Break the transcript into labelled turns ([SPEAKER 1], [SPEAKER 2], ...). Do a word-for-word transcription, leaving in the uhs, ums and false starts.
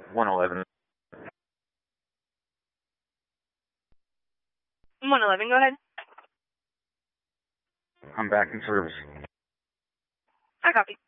[SPEAKER 1] one eleven.
[SPEAKER 2] one eleven, go ahead.
[SPEAKER 1] I'm back in service.
[SPEAKER 2] I copy.